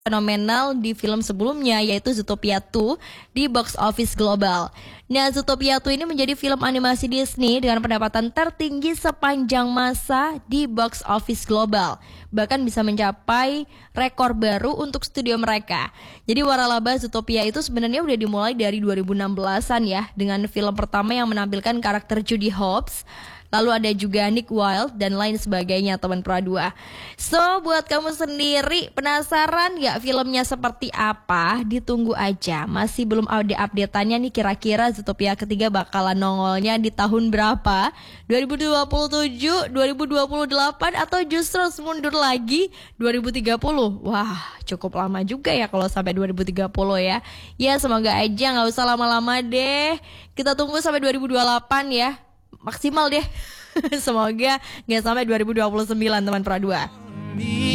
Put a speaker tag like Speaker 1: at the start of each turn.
Speaker 1: fenomenal di film sebelumnya yaitu Zootopia 2 di box office global. Nah, Zootopia 2 ini menjadi film animasi Disney dengan pendapatan tertinggi sepanjang masa di box office global. Bahkan bisa mencapai rekor baru untuk studio mereka. Jadi waralaba Zootopia itu sebenarnya udah dimulai dari 2016-an ya, dengan film pertama yang menampilkan karakter Judy Hopps. Lalu ada juga Nick Wilde dan lain sebagainya teman Pradua. So buat kamu sendiri penasaran gak filmnya seperti apa? Ditunggu aja. Masih belum ada update-annya nih, kira-kira Zootopia ketiga bakalan nongolnya di tahun berapa? 2027, 2028 atau justru mundur lagi 2030? Wah cukup lama juga ya kalau sampai 2030 ya. Ya semoga aja gak usah lama-lama deh. Kita tunggu sampai 2028 ya. Maksimal deh. Semoga nggak sampai 2029 teman Pradua.